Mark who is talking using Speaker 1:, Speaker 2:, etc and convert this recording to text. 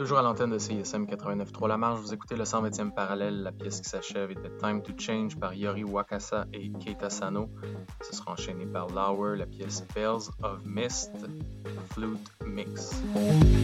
Speaker 1: Toujours à l'antenne de CISM 89.3 La Marge, vous écoutez le 120e parallèle. La pièce qui s'achève était Time to Change par Yori Wakasa et Keita Sano. Ce sera enchaîné par Lauer, la pièce Bells of Mist, Flute Mix.